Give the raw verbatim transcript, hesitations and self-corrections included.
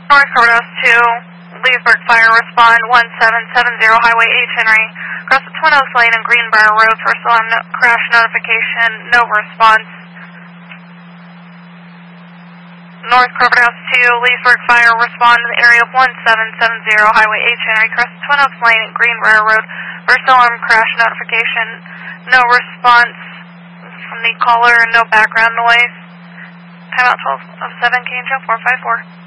North Cardos two, Leesburg Fire, respond one seven seven zero, Highway H. Henry, across the Twin Oaks Lane and Greenbrier Road, first alarm no crash notification, no response. North Cardos two, Leesburg Fire, respond to the area of one seven seven zero, Highway H. Henry, across the Twin Oaks Lane and Greenbrier Road, first alarm crash notification, no response from the caller and no background noise. Timeout twelve oh seven, K N J four five four.